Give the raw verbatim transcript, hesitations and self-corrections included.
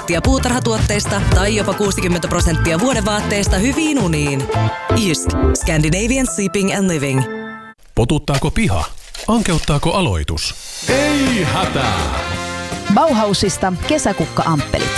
prosenttia puutarhatuotteista tai jopa kuusikymmentä prosenttia vuodevaatteista hyviin uniin. Jysk. Scandinavian Sleeping and Living. Potuttaako piha? Ankeuttaako aloitus? Ei hätää! Bauhausista kesäkukka-amppelit.